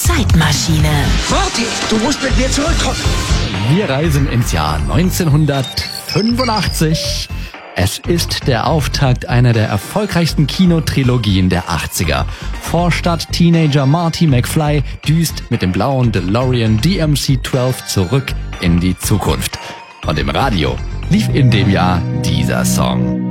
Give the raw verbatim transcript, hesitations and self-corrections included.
Zeitmaschine. Marty, du musst mit mir zurückkommen. Wir reisen ins Jahr neunzehnhundertfünfundachtzig. Es ist der Auftakt einer der erfolgreichsten Kinotrilogien der achtziger. Vorstadt-Teenager Marty McFly düst mit dem blauen DeLorean D M C zwölf zurück in die Zukunft. Und im Radio lief in dem Jahr dieser Song.